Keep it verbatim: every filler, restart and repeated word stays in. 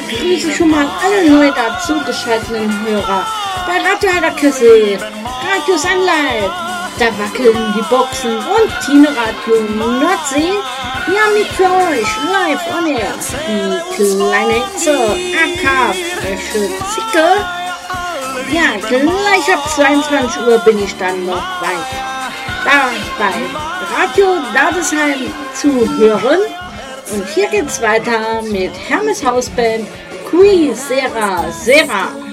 begrüße schon mal alle neu dazugeschalteten Hörer bei Radio Heiderkessel, Radio Sunlight. Da wackeln die Boxen und Tine Radio Nordsee. Wir haben nicht für euch live on air die kleine Hitze, A K Frische Zicke. Ja, gleich ab zweiundzwanzig Uhr bin ich dann noch bei, da bei Radio Ladesheim zu hören. Und hier geht's weiter mit Hermes Hausband Qui Sera Sera.